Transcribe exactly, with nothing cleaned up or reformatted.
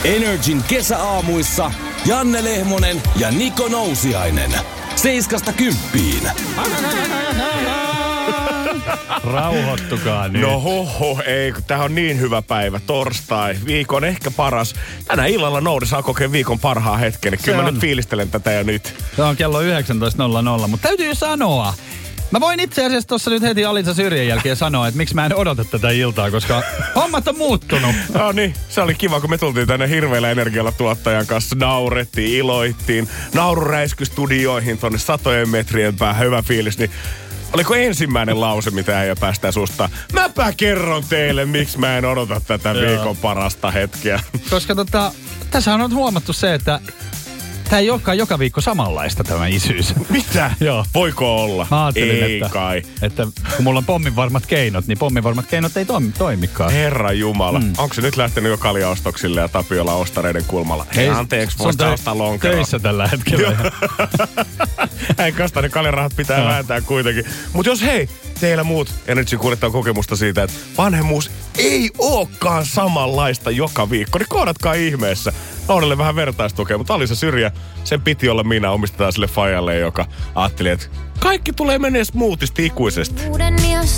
Energin kesäaamuissa Janne Lehmonen ja Niko Nousiainen. Seiskasta kymppiin. Rauhoittukaa nyt. No hoho, ei, kun tää on niin hyvä päivä. Torstai, viikon ehkä paras. Tänä illalla Nouri saa kokea viikon parhaan hetken. Niin kyllä mä nyt fiilistelen tätä jo nyt. Se on kello yhdeksäntoista nolla nolla, mutta täytyy sanoa. Mä voin itse asiassa tossa nyt heti Alisa Syrjän jälkeen sanoa, että miksi mä en odota tätä iltaa, koska hommat on muuttunut. No niin, se oli kiva, kun me tultiin tänne hirveällä energialla tuottajan kanssa. Naurettiin, iloittiin, nauru räisky studioihin tonne satojen metrien päähän, hyvä fiilis. Niin oliko ensimmäinen lause, mitä ei päästään susta? Mäpä kerron teille, miksi mä en odota tätä viikon parasta hetkeä. Koska tota, tässä on huomattu se, että tää ei olekaan joka viikko samanlaista tämä isyys. Mitä? Joo. Voiko olla? Mä ajattelin, ei että, kai. että kun mulla on pomminvarmat keinot, niin pomminvarmat keinot ei toimi, toimikaan. Herra Jumala. Mm. Onko se nyt lähtenyt jo kaljaostoksille ja Tapiola ostareiden kulmalla? Hei, anteeksi, voisi ostaa lonkeroa. Töissä tällä hetkellä. Ei kasta, ne kaljarahat pitää no. vääntää kuitenkin. Mutta jos hei, teillä muut Energy kuunnettaa kokemusta siitä, että vanhemmuus ei olekaan samanlaista joka viikko, niin kohdatkaa ihmeessä. Noudelle vähän vertaistukea, mutta Alisa Syrjä, sen piti olla minä, omistetaan sille fajalle, joka ajatteli, että kaikki tulee menee smoothisti ikuisesti.